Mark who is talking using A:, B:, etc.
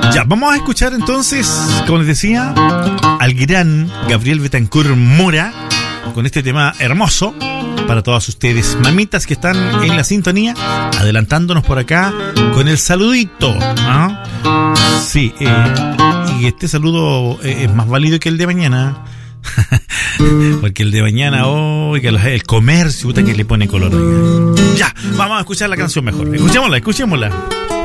A: Ya, vamos a escuchar entonces, como les decía, al gran Gabriel Betancourt Mora con este tema hermoso para todas ustedes, mamitas que están en la sintonía, adelantándonos por acá con el saludito, ¿no? Sí, y este saludo es más válido que el de mañana. Porque el de mañana, el comercio, puta, que le pone color. Ya, vamos a escuchar la canción mejor. Escuchémosla.